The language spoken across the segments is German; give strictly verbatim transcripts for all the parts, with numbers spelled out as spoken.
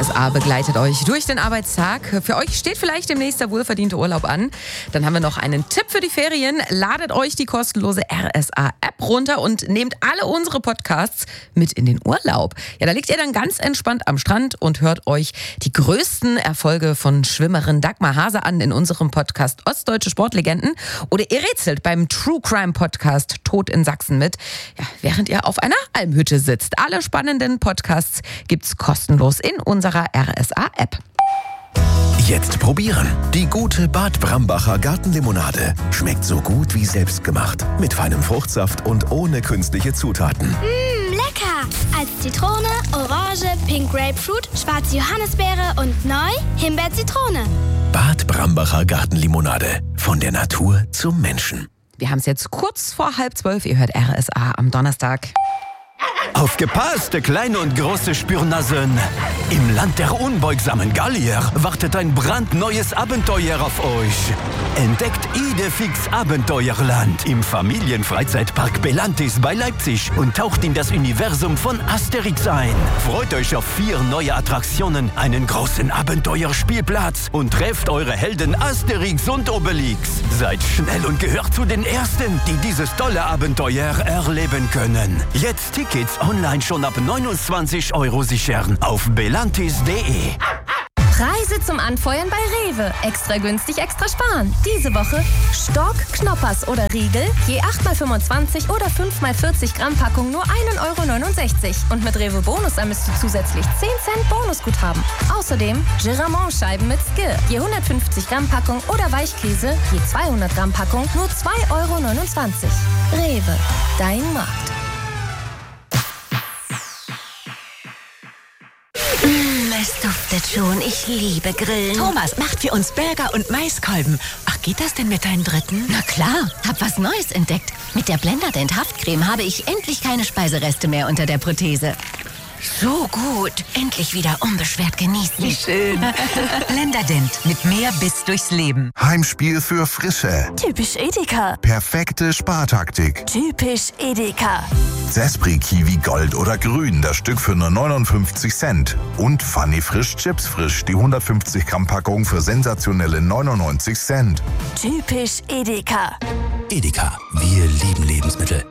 S A begleitet euch durch den Arbeitstag. Für euch steht vielleicht demnächst der wohlverdiente Urlaub an. Dann haben wir noch einen Tipp für die Ferien. Ladet euch die kostenlose R S A-App runter und nehmt alle unsere Podcasts mit in den Urlaub. Ja, da liegt ihr dann ganz entspannt am Strand und hört euch die größten Erfolge von Schwimmerin Dagmar Hase an in unserem Podcast Ostdeutsche Sportlegenden. Oder ihr rätselt beim True Crime Podcast Tod in Sachsen mit, ja, während ihr auf einer Almhütte sitzt. Alle spannenden Podcasts gibt's kostenlos in unserer R S A-App. Jetzt probieren. Die gute Bad Brambacher Gartenlimonade. Schmeckt so gut wie selbstgemacht. Mit feinem Fruchtsaft und ohne künstliche Zutaten. Mmh, lecker! Als Zitrone, Orange, Pink Grapefruit, schwarze Johannisbeere und neu Himbeer-Zitrone. Bad Brambacher Gartenlimonade. Von der Natur zum Menschen. Wir haben es jetzt kurz vor halb zwölf. Ihr hört R S A am Donnerstag. Aufgepasst, kleine und große Spürnasen! Im Land der unbeugsamen Gallier wartet ein brandneues Abenteuer auf euch. Entdeckt Idefix Abenteuerland im Familienfreizeitpark Belantis bei Leipzig und taucht in das Universum von Asterix ein. Freut euch auf vier neue Attraktionen, einen großen Abenteuerspielplatz und trefft eure Helden Asterix und Obelix. Seid schnell und gehört zu den Ersten, die dieses tolle Abenteuer erleben können. Jetzt Tickets online schon ab neunundzwanzig Euro sichern auf belantis punkt de. Preise zum Anfeuern bei Rewe. Extra günstig, extra sparen. Diese Woche Stock, Knoppers oder Riegel, je acht mal fünfundzwanzig oder fünf mal vierzig Gramm Packung nur ein Euro neunundsechzig. Und mit Rewe Bonus ermisst du zusätzlich zehn Cent Bonusguthaben. Außerdem Giramont-Scheiben mit Skir, je hundertfünfzig Gramm Packung oder Weichkäse, je zweihundert Gramm Packung nur zwei Euro neunundzwanzig. Rewe, dein Markt. Es duftet schon. Ich liebe Grillen. Thomas macht für uns Burger und Maiskolben. Ach, geht das denn mit deinen Dritten? Na klar, hab was Neues entdeckt. Mit der Blenderdent Haftcreme habe ich endlich keine Speisereste mehr unter der Prothese. So gut. Endlich wieder unbeschwert genießen. Wie schön. Blenderdent mit mehr Biss durchs Leben. Heimspiel für Frische. Typisch Edeka. Perfekte Spartaktik. Typisch Edeka. Zespri Kiwi Gold oder Grün, das Stück für nur neunundfünfzig Cent. Und Funny Frisch Chips Frisch, die hundertfünfzig Gramm Packung für sensationelle neunundneunzig Cent. Typisch Edeka. Edeka, wir lieben Lebensmittel.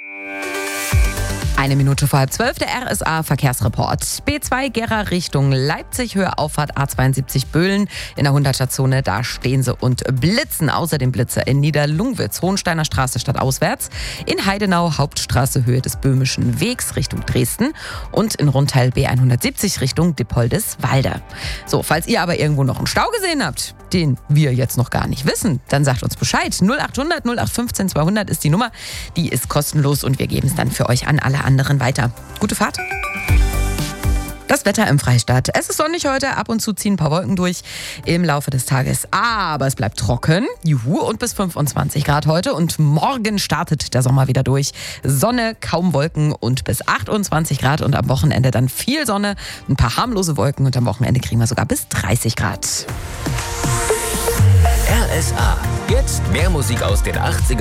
Eine Minute vor halb zwölf, der R S A-Verkehrsreport. B zwei Gera Richtung Leipzig, Höhe Auffahrt A zweiundsiebzig Böhlen. In der hunderter-Zone, da stehen sie und blitzen. Außerdem Blitze in Niederlungwitz, Hohensteiner Straße stadtauswärts. In Heidenau, Hauptstraße, Höhe des Böhmischen Wegs Richtung Dresden. Und in Rundteil B hundertsiebzig Richtung Dippoldiswalde. So, falls ihr aber irgendwo noch einen Stau gesehen habt, den wir jetzt noch gar nicht wissen, dann sagt uns Bescheid. null achthundert null acht fünfzehn zweihundert ist die Nummer. Die ist kostenlos und wir geben es dann für euch an alle anderen weiter. Gute Fahrt. Das Wetter im Freistaat. Es ist sonnig heute, ab und zu ziehen ein paar Wolken durch im Laufe des Tages. Aber es bleibt trocken. Juhu, und bis fünfundzwanzig Grad heute. Und morgen startet der Sommer wieder durch. Sonne, kaum Wolken und bis achtundzwanzig Grad. Und am Wochenende dann viel Sonne, ein paar harmlose Wolken. Und am Wochenende kriegen wir sogar bis dreißig Grad. R S A. Jetzt mehr Musik aus den achtziger